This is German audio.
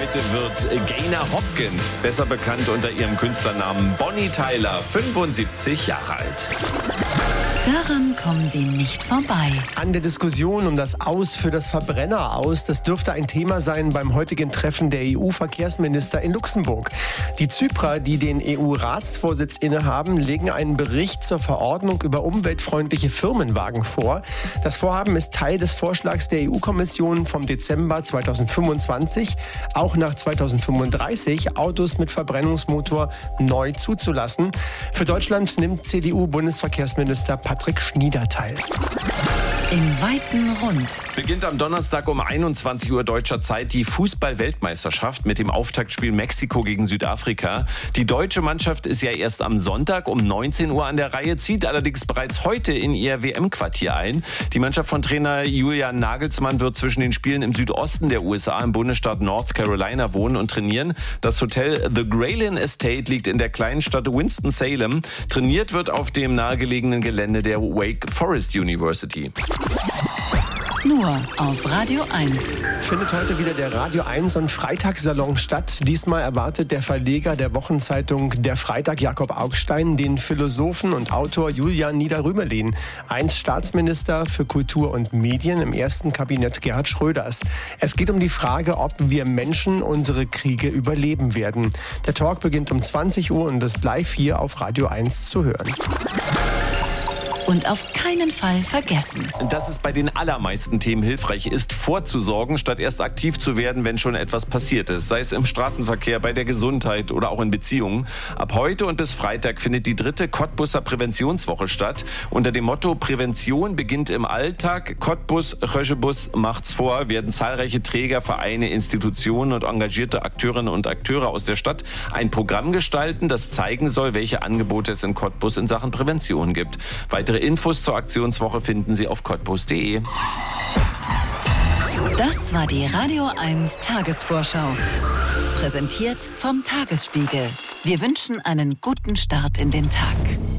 Heute wird Gaynor Hopkins, besser bekannt unter ihrem Künstlernamen Bonnie Tyler, 75 Jahre alt. Daran kommen Sie nicht vorbei. An der Diskussion um das Aus für das Verbrenner-Aus, das dürfte ein Thema sein beim heutigen Treffen der EU-Verkehrsminister in Luxemburg. Die Zyprer, die den EU-Ratsvorsitz innehaben, legen einen Bericht zur Verordnung über umweltfreundliche Firmenwagen vor. Das Vorhaben ist Teil des Vorschlags der EU-Kommission vom Dezember 2025, auch nach 2035 Autos mit Verbrennungsmotor neu zuzulassen. Für Deutschland nimmt CDU-Bundesverkehrsminister Patrick Schnieder teil. Im weiten Rund. Beginnt am Donnerstag um 21 Uhr deutscher Zeit die Fußball-Weltmeisterschaft mit dem Auftaktspiel Mexiko gegen Südafrika. Die deutsche Mannschaft ist ja erst am Sonntag um 19 Uhr an der Reihe, zieht allerdings bereits heute in ihr WM-Quartier ein. Die Mannschaft von Trainer Julian Nagelsmann wird zwischen den Spielen im Südosten der USA im Bundesstaat North Carolina wohnen und trainieren. Das Hotel The Graylin Estate liegt in der kleinen Stadt Winston-Salem. Trainiert wird auf dem nahegelegenen Gelände der Wake Forest University. Nur auf Radio 1. Findet heute wieder der Radio 1 und Freitagssalon statt. Diesmal erwartet der Verleger der Wochenzeitung Der Freitag, Jakob Augstein, den Philosophen und Autor Julian Nieder-Rümelin, einst Staatsminister für Kultur und Medien im ersten Kabinett Gerhard Schröders. Es geht um die Frage, ob wir Menschen unsere Kriege überleben werden. Der Talk beginnt um 20 Uhr und ist live hier auf Radio 1 zu hören. Und auf keinen Fall vergessen. Dass es bei den allermeisten Themen hilfreich ist, vorzusorgen, statt erst aktiv zu werden, wenn schon etwas passiert ist. Sei es im Straßenverkehr, bei der Gesundheit oder auch in Beziehungen. Ab heute und bis Freitag findet die 3. Cottbuser Präventionswoche statt. Unter dem Motto Prävention beginnt im Alltag. Cottbus, Röschebus macht's vor, werden zahlreiche Träger, Vereine, Institutionen und engagierte Akteurinnen und Akteure aus der Stadt ein Programm gestalten, das zeigen soll, welche Angebote es in Cottbus in Sachen Prävention gibt. Weitere Infos zur Aktionswoche finden Sie auf cottbus.de. Das war die Radio 1 Tagesvorschau. Präsentiert vom Tagesspiegel. Wir wünschen einen guten Start in den Tag.